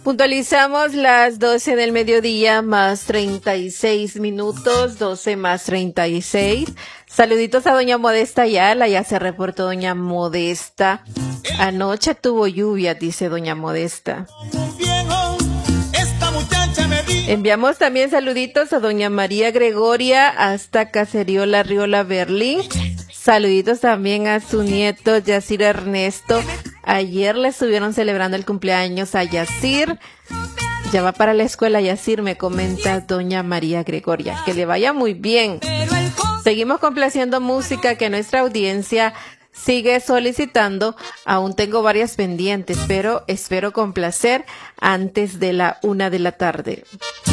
Puntualizamos las 12 del mediodía más 36 minutos, 12 más 36. Saluditos a doña Modesta Ayala, ya se reportó doña Modesta. Anoche tuvo lluvia, dice doña Modesta. Enviamos también saluditos a doña María Gregoria hasta Caseriola, Riola, Berlín. Saluditos también a su nieto Yacir Ernesto. Ayer le estuvieron celebrando el cumpleaños a Yacir. Ya va para la escuela Yacir, me comenta doña María Gregoria. Que le vaya muy bien. Seguimos complaciendo música que nuestra audiencia sigue solicitando. Aún tengo varias pendientes, pero espero complacer antes de la 1 de la tarde.